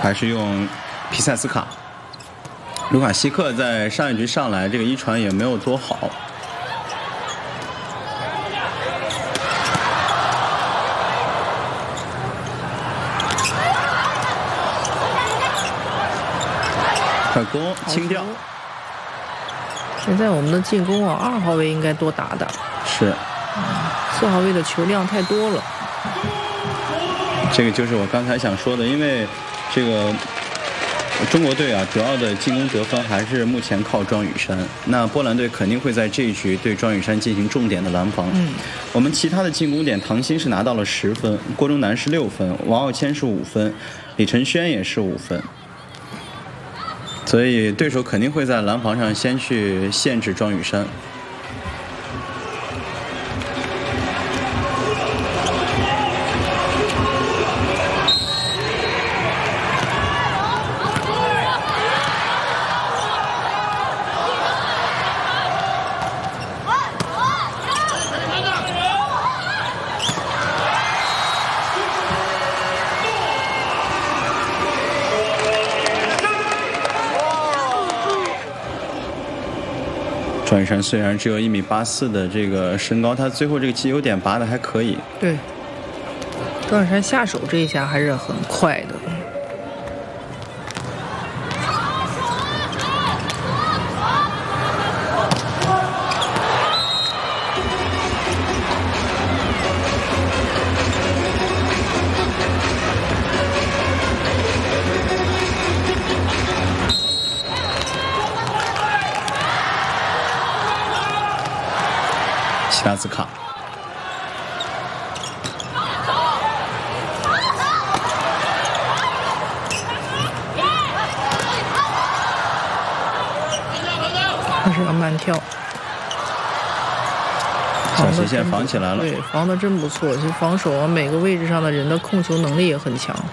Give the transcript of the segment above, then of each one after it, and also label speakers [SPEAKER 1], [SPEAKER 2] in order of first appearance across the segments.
[SPEAKER 1] 还是用皮塞斯卡。卢卡希克在上一局上来，这个一传也没有多好。快攻，清掉。
[SPEAKER 2] 现在我们的进攻啊，2号位应该多打打。
[SPEAKER 1] 是。
[SPEAKER 2] 4号位的球量太多了。
[SPEAKER 1] 这个就是我刚才想说的，因为这个中国队啊，主要的进攻得分还是目前靠庄宇珊。那波兰队肯定会在这一局对庄宇珊进行重点的拦防。我们其他的进攻点，唐鑫是拿到了10分，郭忠南是6分，王傲谦是5分，李承轩也是5分。所以对手肯定会在拦防上先去限制庄宇珊。庄宇珊虽然只有1.84米的这个身高，他最后这个击球点拔的还可以。
[SPEAKER 2] 对，庄宇珊下手这一下还是很快的。
[SPEAKER 1] 希拉兹卡，
[SPEAKER 2] 开始要慢跳，
[SPEAKER 1] 小斜线防起来了，
[SPEAKER 2] 对，防的真不错。其实防守啊，每个位置上的人的控球能力也很强。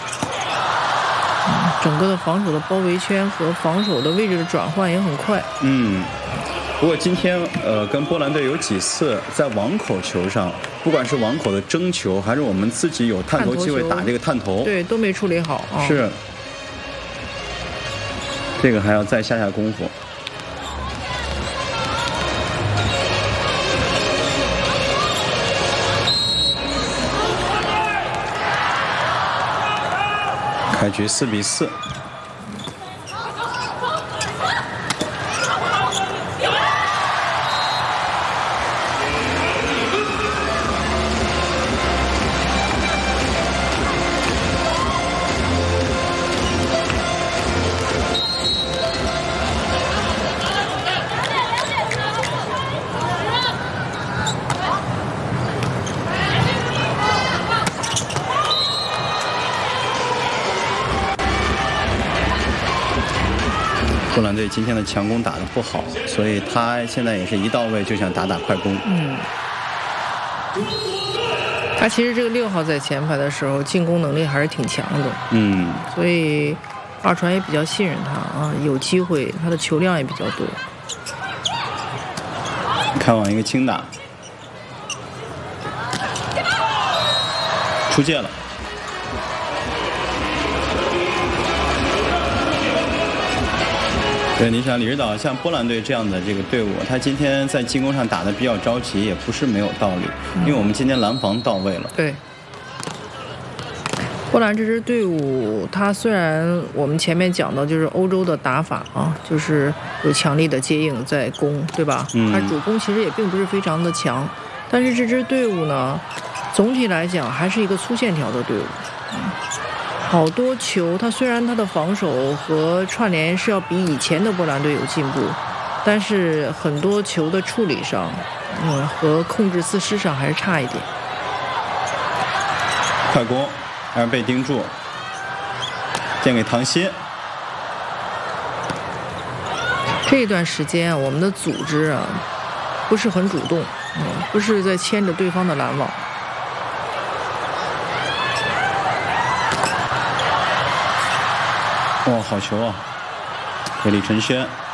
[SPEAKER 2] 整个的防守的包围圈和防守的位置的转换也很快。
[SPEAKER 1] 不过今天跟波兰队有几次在网口球上，不管是网口的争球，还是我们自己有探头机会打这个探头，
[SPEAKER 2] 对，都没处理好啊。
[SPEAKER 1] 是，这个还要再下功夫。开局4-4。波兰队今天的强攻打得不好，所以他现在也是一到位就想打快攻。
[SPEAKER 2] 他其实这个6号在前排的时候进攻能力还是挺强的。所以二传也比较信任他啊，有机会他的球量也比较多。
[SPEAKER 1] 开往一个轻打，出界了。对，你想李指导像波兰队这样的这个队伍，他今天在进攻上打得比较着急，也不是没有道理，因为我们今天拦防到位了。
[SPEAKER 2] 对，波兰这支队伍，它虽然我们前面讲到就是欧洲的打法啊，就是有强力的接应在攻，对吧？它主攻其实也并不是非常的强，但是这支队伍呢，总体来讲还是一个粗线条的队伍。好多球，它虽然它的防守和串联是要比以前的波兰队有进步，但是很多球的处理上，和控制四失上还是差一点。
[SPEAKER 1] 快攻，但是被盯住，建给唐鑫。
[SPEAKER 2] 这一段时间啊，我们的组织啊，不是很主动，不是在牵着对方的拦网。
[SPEAKER 1] 好球啊！给李承轩。